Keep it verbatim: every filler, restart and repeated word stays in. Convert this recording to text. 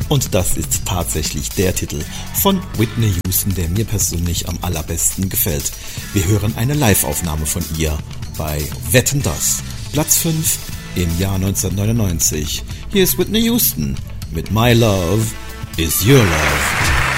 Und das ist tatsächlich der Titel von Whitney Houston, der mir persönlich am allerbesten gefällt. Wir hören eine Live-Aufnahme von ihr bei Wetten, dass. Platz fünf im Jahr neunzehnhundertneunundneunzig. Hier ist Whitney Houston mit My Love is Your Love.